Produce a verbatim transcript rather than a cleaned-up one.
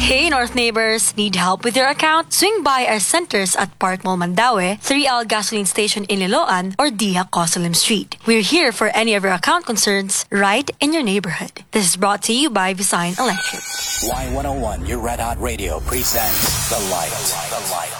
Hey North neighbors! Need help with your account? Swing by our centers at Park Mall Mandaue, three L Gasoline Station in Liloan, or Dia Cosalim Street. We're here for any of your account concerns right in your neighborhood. This is brought to you by Visign Electric. Y one oh one, your Red Hot Radio presents The Light. The Light.